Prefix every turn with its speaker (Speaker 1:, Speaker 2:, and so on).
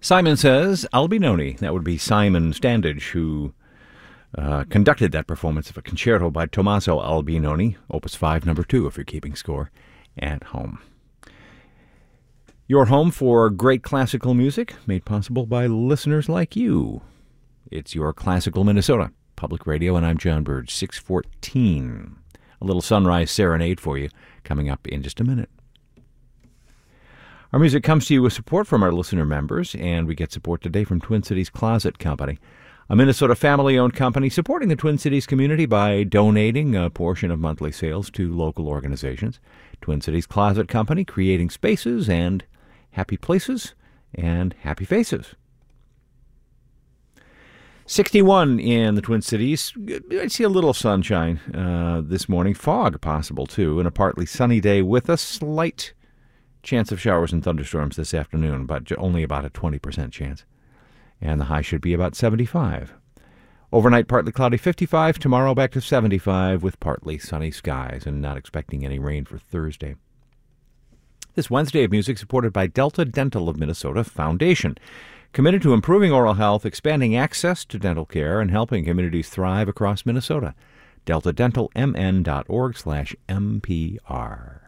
Speaker 1: Simon Says Albinoni. That would be Simon Standage, who conducted that performance of a concerto by Tommaso Albinoni, Opus 5, number 2, if you're keeping score at home. Your home for great classical music, made possible by listeners like you. It's your Classical Minnesota Public Radio, and I'm John Bird, 614. A little sunrise serenade for you coming up in just a minute. Our music comes to you with support from our listener members, and we get support today from Twin Cities Closet Company, a Minnesota family-owned company supporting the Twin Cities community by donating a portion of monthly sales to local organizations. Twin Cities Closet Company, creating spaces and happy places and happy faces. 61 in the Twin Cities. I see a little sunshine this morning. Fog possible, too, and a partly sunny day with a slight chance of showers and thunderstorms this afternoon, but only about a 20% chance. And the high should be about 75. Overnight, partly cloudy, 55. Tomorrow, back to 75 with partly sunny skies, and not expecting any rain for Thursday. This Wednesday of music supported by Delta Dental of Minnesota Foundation, committed to improving oral health, expanding access to dental care, and helping communities thrive across Minnesota. DeltaDentalMN.org/MPR.